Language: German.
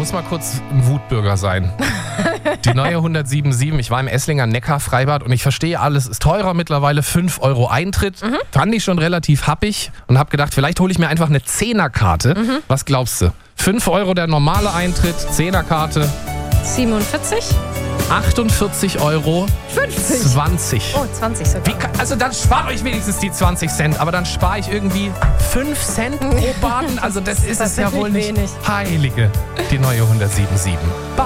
muss mal kurz ein Wutbürger sein. Die neue 107.7, ich war im Esslinger Neckar-Freibad und ich verstehe alles, ist teurer mittlerweile, 5 Euro Eintritt. Fand ich schon relativ happig und habe gedacht, vielleicht hole ich mir einfach eine 10er-Karte. Was glaubst du? 5 Euro der normale Eintritt, 10er-Karte. 47? 48 Euro 50. 20. Oh, 20 sogar. Also dann spart euch wenigstens die 20 Cent, aber dann spare ich irgendwie 5 Cent pro Baden. Also das ist es ja wohl nicht. wenig. Heilige, die neue 107.7.